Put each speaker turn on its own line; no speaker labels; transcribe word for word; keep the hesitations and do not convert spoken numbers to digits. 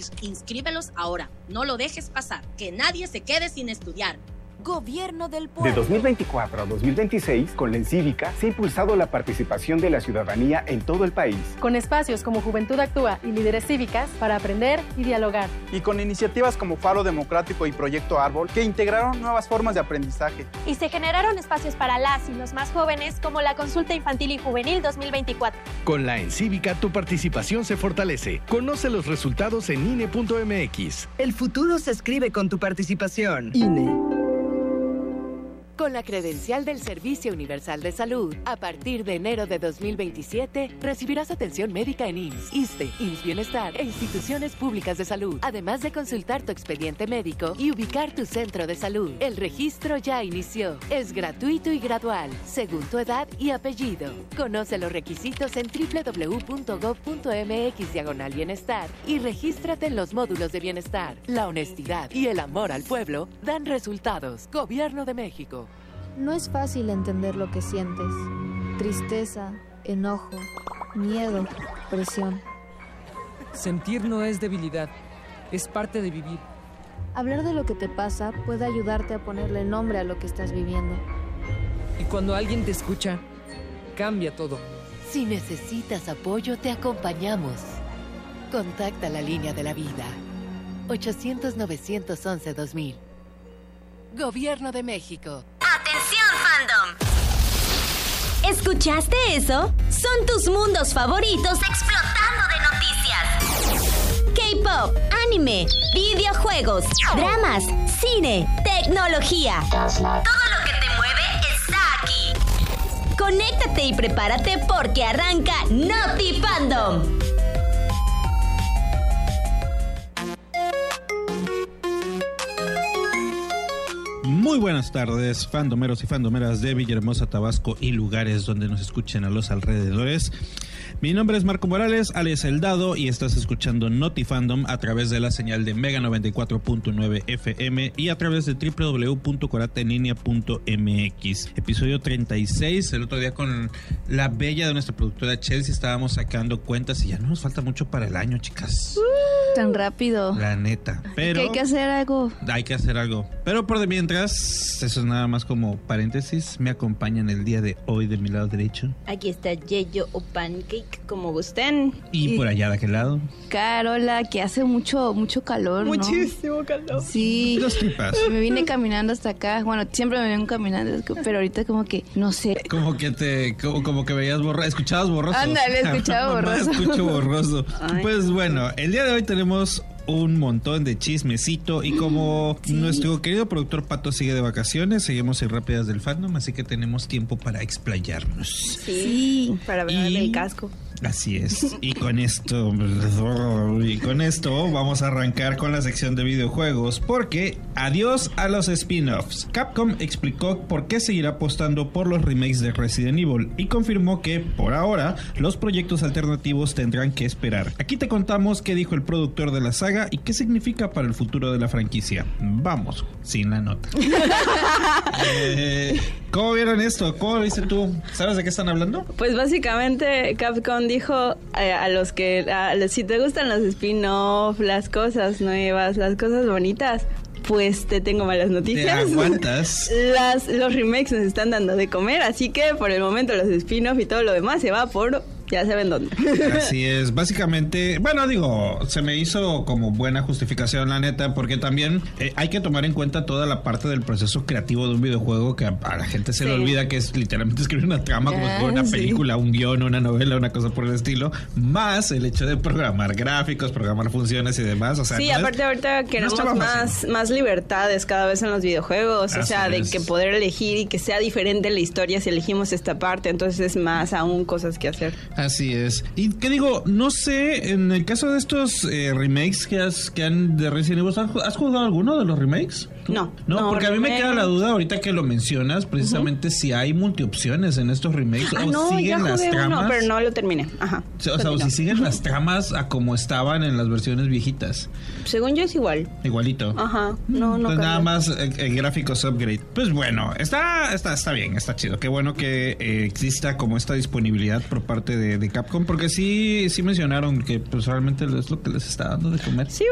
mx. Inscríbelos ahora. No lo dejes pasar. Que nadie se quede sin estudiar.
Gobierno del Pueblo.
De dos mil veinticuatro a dos mil veintiséis, con la Encívica, se ha impulsado la participación de la ciudadanía en todo el país.
Con espacios como Juventud Actúa y Líderes Cívicas para aprender y dialogar.
Y con iniciativas como Faro Democrático y Proyecto Árbol, que integraron nuevas formas de aprendizaje.
Y se generaron espacios para las y los más jóvenes, como la Consulta Infantil y Juvenil dos mil veinticuatro.
Con la Encívica, tu participación se fortalece. Conoce los resultados en I N E punto M X.
El futuro se escribe con tu participación. I N E.
Con la credencial del Servicio Universal de Salud, a partir de enero de dos mil veintisiete, recibirás atención médica en I M S S, ISSSTE, I M S S Bienestar e instituciones públicas de salud, además de consultar tu expediente médico y ubicar tu centro de salud. El registro ya inició. Es gratuito y gradual, según tu edad y apellido. Conoce los requisitos en doble u doble u doble u punto gob punto eme equis diagonal bienestar y regístrate en los módulos de bienestar. La honestidad y el amor al pueblo dan resultados. Gobierno de México.
No es fácil entender lo que sientes. Tristeza, enojo, miedo, presión.
Sentir no es debilidad, es parte de vivir.
Hablar de lo que te pasa puede ayudarte a ponerle nombre a lo que estás viviendo.
Y cuando alguien te escucha, cambia todo.
Si necesitas apoyo, te acompañamos. Contacta la línea de la vida. ochocientos, novecientos once, dos mil. Gobierno de México.
¡Atención, fandom! ¿Escuchaste eso? Son tus mundos favoritos explotando de noticias. K-pop, anime, videojuegos, dramas, cine, tecnología. Todo lo que te mueve está aquí. Conéctate y prepárate porque arranca Noti Fandom.
Muy buenas tardes, fandomeros y fandomeras de Villahermosa, Tabasco y lugares donde nos escuchen a los alrededores. Mi nombre es Marco Morales, alias El Dado, y estás escuchando Noti Fandom a través de la señal de Mega noventa y cuatro punto nueve F M y a través de doble u doble u doble u punto coratenlinea punto M X. Episodio treinta y seis. El otro día con la bella de nuestra productora Chelsea estábamos sacando cuentas y ya no nos falta mucho para el año, chicas.
Uh, tan rápido.
La neta. Pero
que hay que hacer algo.
Hay que hacer algo. Pero por de mientras, eso es nada más como paréntesis, me acompañan el día de hoy de mi lado derecho.
Aquí está Yeyo o Pancake, como gusten.
Y, y por allá de aquel lado,
Carola, que hace mucho mucho calor, ¿no?
Muchísimo calor.
Sí.
Dos tripas.
Me vine caminando hasta acá. Bueno, siempre me vengo caminando, pero ahorita como que, no sé.
Como que te, como, como que veías borroso, escuchabas borroso.
Ándale, escuchaba borroso.
Escucho borroso.
Ay.
Pues bueno, el día de hoy tenemos un montón de chismecito y como sí. nuestro querido productor Pato sigue de vacaciones, seguimos en Rápidas del Fandom, así que tenemos tiempo para explayarnos.
Sí, para ver
y...
el casco.
Así es, y con esto y con esto vamos a arrancar con la sección de videojuegos, porque adiós a los spin-offs. Capcom explicó por qué seguirá apostando por los remakes de Resident Evil y confirmó que por ahora los proyectos alternativos tendrán que esperar. Aquí te contamos qué dijo el productor de la saga y qué significa para el futuro de la franquicia. Vamos, sin la nota. eh, ¿Cómo vieron esto? ¿Cómo lo viste tú? ¿Sabes de qué están hablando?
Pues básicamente Capcom dijo eh, a los que a los, si te gustan los spin-off, las cosas nuevas, las cosas bonitas, pues te tengo malas noticias.
¿Te aguantas?
Las, los remakes nos están dando de comer, así que por el momento los spin-off y todo lo demás se va por... ya saben dónde.
Así es, básicamente, bueno, digo, se me hizo como buena justificación, la neta, porque también eh, hay que tomar en cuenta toda la parte del proceso creativo de un videojuego que a, a la gente se sí. le olvida que es literalmente escribir una trama como si fuera una película, sí. un guión, una novela, una cosa por el estilo, más el hecho de programar gráficos, programar funciones y demás, o sea,
sí,
no
aparte
es,
ahorita queremos
no
más, más libertades cada vez en los videojuegos, Así o sea, de es. que poder elegir y que sea diferente la historia si elegimos esta parte, entonces es más aún cosas que hacer.
Así es. Y que digo, no sé, en el caso de estos eh, remakes que, has, que han de Resident Evil, ¿has jugado alguno de los remakes?
No,
no. No, porque
remake.
a mí me queda la duda ahorita que lo mencionas, precisamente uh-huh. si hay multiopciones en estos remakes
ah,
o
no,
siguen
ya
las
jugué
tramas.
Uno, pero no lo terminé. Ajá.
O sea, o si siguen las tramas a como estaban en las versiones viejitas.
Según yo es igual.
Igualito.
Ajá. No, no.
Pues nada
cambia.
más el, el gráficos upgrade. Pues bueno, está, está, está bien, está chido. Qué bueno que eh, exista como esta disponibilidad por parte de, de Capcom, porque sí, sí mencionaron que pues realmente es lo que les está dando de comer.
Sí,